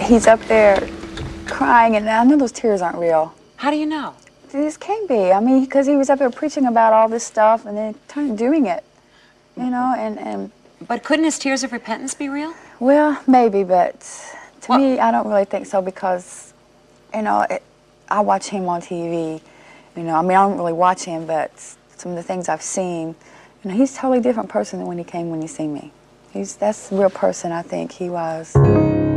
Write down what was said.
he's up there crying, and I know those tears aren't real. How do you know? This can't be. I mean, because he was up there preaching about all this stuff and then kind of doing it, you know, and But couldn't his tears of repentance be real? well, maybe, but to me, I don't really think so because, you know, I watch him on TV, you know, I mean, I don't really watch him, but some of the things I've seen, you know, he's a totally different person than when he came when he seen me. That's the real person I think he was.